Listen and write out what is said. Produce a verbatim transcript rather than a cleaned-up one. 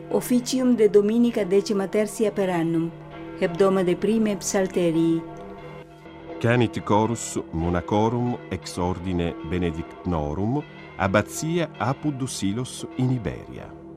officium de dominica decima tertia per annum, hebdoma de prime psalterii. Canit chorus monacorum ex ordine benedictnorum, abbazia Apud Silos in Iberia.